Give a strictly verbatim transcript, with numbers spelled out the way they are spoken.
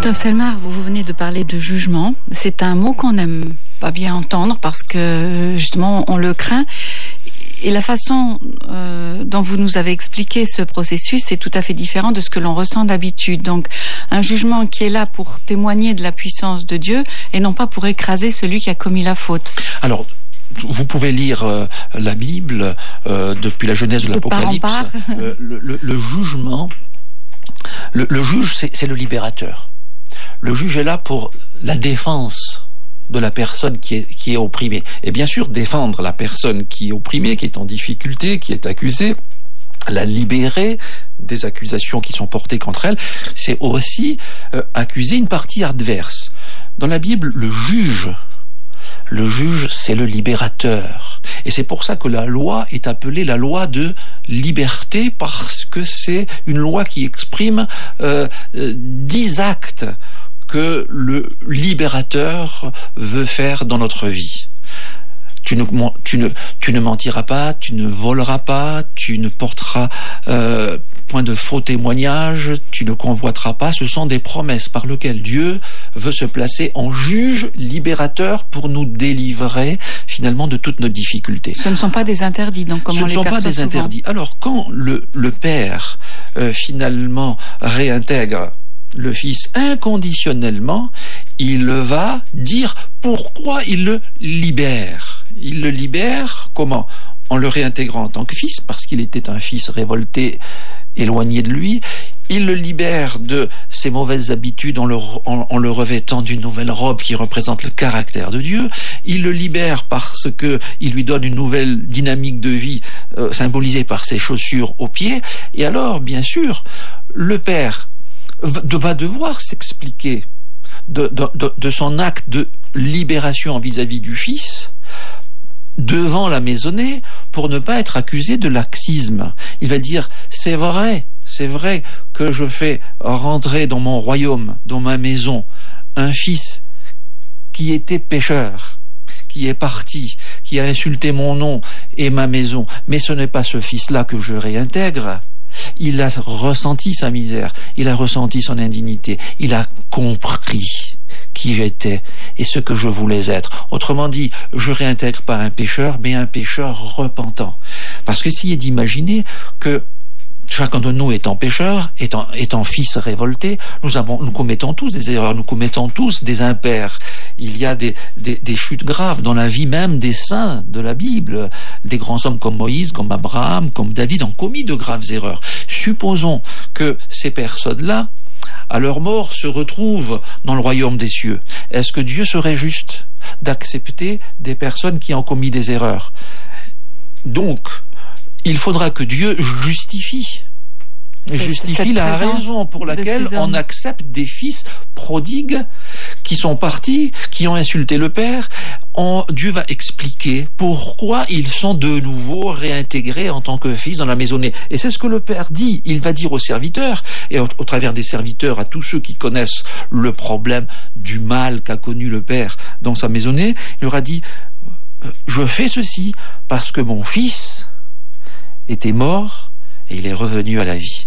Christophe Selmar, vous venez de parler de jugement. C'est un mot qu'on n'aime pas bien entendre parce que justement on le craint. Et la façon euh, dont vous nous avez expliqué ce processus est tout à fait différent de ce que l'on ressent d'habitude. Donc un jugement qui est là pour témoigner de la puissance de Dieu et non pas pour écraser celui qui a commis la faute. Alors, vous pouvez lire euh, la Bible euh, depuis la Genèse de l'Apocalypse. Euh, le, le, le jugement, le, le juge, c'est, c'est le libérateur. Le juge est là pour la défense de la personne qui est, qui est opprimée. Et bien sûr, défendre la personne qui est opprimée, qui est en difficulté, qui est accusée, la libérer des accusations qui sont portées contre elle, c'est aussi euh, accuser une partie adverse. Dans la Bible, le juge, le juge, c'est le libérateur. Et c'est pour ça que la loi est appelée la loi de liberté, parce que c'est une loi qui exprime euh, euh, dix actes que le libérateur veut faire dans notre vie. Tu ne, tu ne, tu ne mentiras pas, tu ne voleras pas, tu ne porteras euh, point de faux témoignages, tu ne convoiteras pas. Ce sont des promesses par lesquelles Dieu veut se placer en juge libérateur pour nous délivrer finalement de toutes nos difficultés. Ce ne sont pas des interdits, donc comment on les perçoit souvent. Ce ne sont pas des interdits. Alors quand le, le Père euh, finalement réintègre le Fils inconditionnellement, il va dire pourquoi il le libère. Il le libère comment? En le réintégrant en tant que fils, parce qu'il était un fils révolté, éloigné de lui. Il le libère de ses mauvaises habitudes en le, en, en le revêtant d'une nouvelle robe qui représente le caractère de Dieu. Il le libère parce que il lui donne une nouvelle dynamique de vie euh, symbolisée par ses chaussures aux pieds. Et alors, bien sûr, le Père va devoir s'expliquer de, de, de, de son acte de libération vis-à-vis du Fils devant la maisonnée pour ne pas être accusé de laxisme. Il va dire, c'est vrai, c'est vrai que je fais rentrer dans mon royaume, dans ma maison, un fils qui était pécheur, qui est parti, qui a insulté mon nom et ma maison, mais ce n'est pas ce fils-là que je réintègre. Il a ressenti sa misère, il a ressenti son indignité, il a compris qui j'étais et ce que je voulais être. Autrement dit, je réintègre pas un pécheur, mais un pécheur repentant. Parce que essayez d'imaginer que chacun de nous étant pécheur, étant, étant fils révolté, nous avons, nous commettons tous des erreurs, nous commettons tous des impairs. Il y a des, des, des chutes graves dans la vie même des saints de la Bible. Des grands hommes comme Moïse, comme Abraham, comme David ont commis de graves erreurs. Supposons que ces personnes-là, à leur mort, se retrouvent dans le royaume des cieux. Est-ce que Dieu serait juste d'accepter des personnes qui ont commis des erreurs? Donc, il faudra que Dieu justifie, c'est, justifie la raison pour laquelle on accepte des fils prodigues qui sont partis, qui ont insulté le Père. On, Dieu va expliquer pourquoi ils sont de nouveau réintégrés en tant que fils dans la maisonnée. Et c'est ce que le Père dit. Il va dire aux serviteurs, et au, au travers des serviteurs, à tous ceux qui connaissent le problème du mal qu'a connu le Père dans sa maisonnée, il leur a dit, je fais ceci parce que mon fils était mort et il est revenu à la vie.